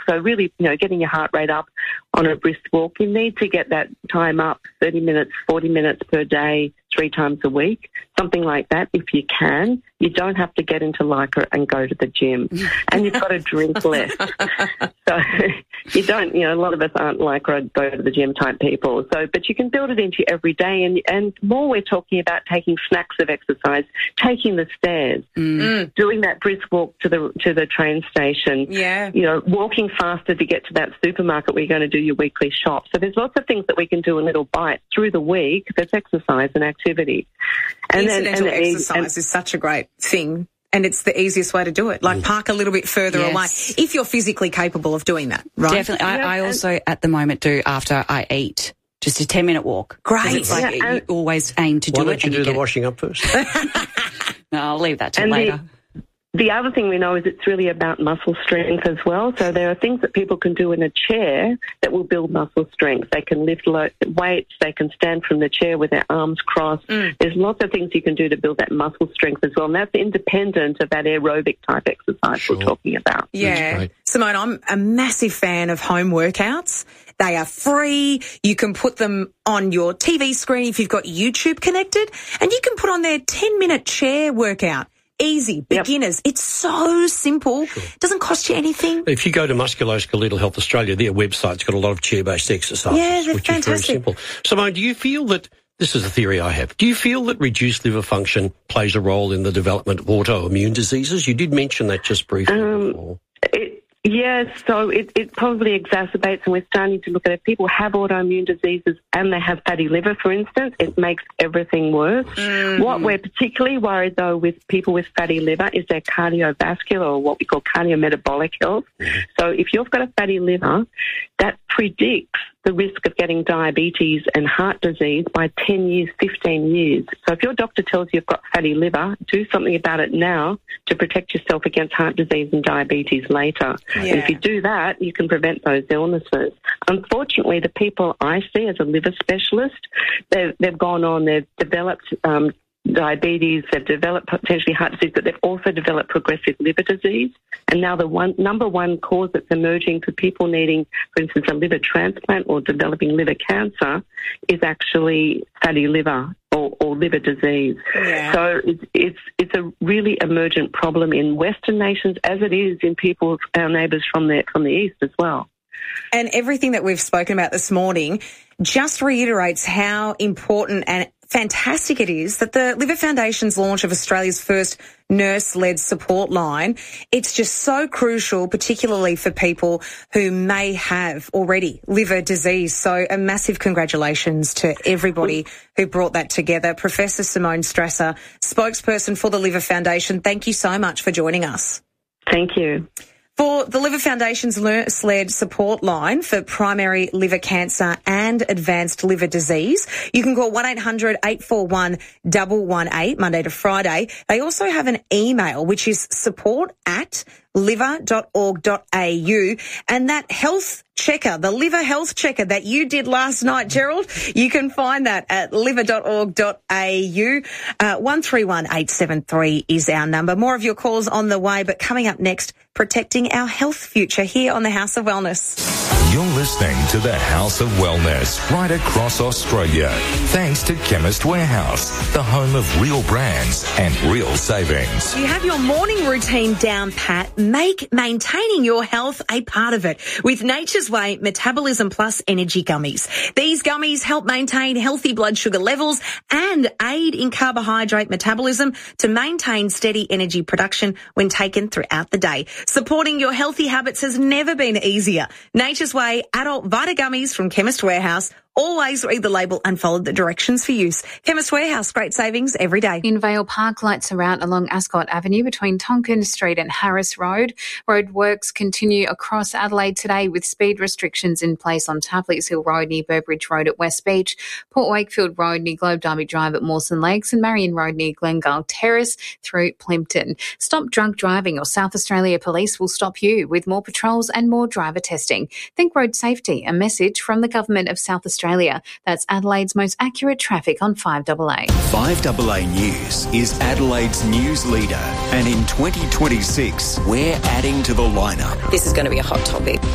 So really, getting your heart rate up on a brisk walk. You need to get that time up 30 minutes, 40 minutes per day, 3 times a week, something like that if you can. You don't have to get into Lycra and go to the gym. And you've got to drink less. So you don't, a lot of us aren't Lycra, go to the gym type people. So, but you can build it into every day. And more we're talking about taking snacks of exercise, taking the stairs, doing that brisk walk to the train station, walking faster to get to that supermarket where you're going to do your weekly shop. So there's lots of things that we can do in little bites through the week. That's exercise and activity. And Incidental exercise is such a great thing, and it's the easiest way to do it. Like park a little bit further away if you're physically capable of doing that, right? Definitely. I also at the moment do after I eat. Just a 10-minute walk. Great. It's like you always aim to do it. Why don't you do the washing up first? No, I'll leave that till later. The other thing we know is it's really about muscle strength as well. So there are things that people can do in a chair that will build muscle strength. They can lift weights. They can stand from the chair with their arms crossed. There's lots of things you can do to build that muscle strength as well. And that's independent of that aerobic type exercise we're talking about. Yeah. Simone, I'm a massive fan of home workouts. They are free. You can put them on your TV screen if you've got YouTube connected, and you can put on their 10-minute chair workout. Easy, beginners. It's so simple. It doesn't cost you anything. If you go to Musculoskeletal Health Australia, their website's got a lot of chair-based exercises, which is very simple. Simone, do you feel that, this is a theory I have, do you feel that reduced liver function plays a role in the development of autoimmune diseases? You did mention that just briefly before. Yes, so it probably exacerbates, and we're starting to look at it. If people have autoimmune diseases and they have fatty liver, for instance, it makes everything worse. What we're particularly worried, though, with people with fatty liver is their cardiovascular, or what we call cardiometabolic health. So if you've got a fatty liver, that predicts the risk of getting diabetes and heart disease by 10 years, 15 years. So if your doctor tells you you've got fatty liver, do something about it now to protect yourself against heart disease and diabetes later. And if you do that, you can prevent those illnesses. Unfortunately, the people I see as a liver specialist, they've gone on, they've developed diabetes, they've developed potentially heart disease, but they've also developed progressive liver disease. And now the number one cause that's emerging for people needing, for instance, a liver transplant or developing liver cancer is actually fatty liver or liver disease. So it's a really emergent problem in Western nations, as it is in our neighbours from the East as well. And everything that we've spoken about this morning just reiterates how important and fantastic it is that the Liver Foundation's launch of Australia's first nurse-led support line, it's just so crucial, particularly for people who may have already liver disease. So a massive congratulations to everybody who brought that together. Professor Simone Strasser, spokesperson for the Liver Foundation, thank you so much for joining us. Thank you. For the Liver Foundation's nurse-led support line for primary liver cancer and advanced liver disease, you can call 1-800-841-118 Monday to Friday. They also have an email, which is support@liver.org.au, and that health checker, the liver health checker that you did last night, Gerald, you can find that at liver.org.au. 131873 is our number. More of your calls on the way, but coming up next, protecting our health future here on the House of Wellness. You're listening to the House of Wellness right across Australia. Thanks to Chemist Warehouse, the home of real brands and real savings. You have your morning routine down pat. Make maintaining your health a part of it with Nature's Way Metabolism Plus Energy Gummies. These gummies help maintain healthy blood sugar levels and aid in carbohydrate metabolism to maintain steady energy production when taken throughout the day. Supporting your healthy habits has never been easier. Nature's Way Adult Vita Gummies from Chemist Warehouse. Always read the label and follow the directions for use. Chemist Warehouse, great savings every day. In Vale Park, lights are out along Ascot Avenue between Tonkin Street and Harris Road. Road works continue across Adelaide today with speed restrictions in place on Tapley's Hill Road near Burbridge Road at West Beach, Port Wakefield Road near Globe Derby Drive at Mawson Lakes, and Marion Road near Glengale Terrace through Plimpton. Stop drunk driving or South Australia Police will stop you with more patrols and more driver testing. Think road safety, a message from the Government of South Australia. That's Adelaide's most accurate traffic on 5AA. 5AA News is Adelaide's news leader, and in 2026, we're adding to the lineup. This is going to be a hot topic.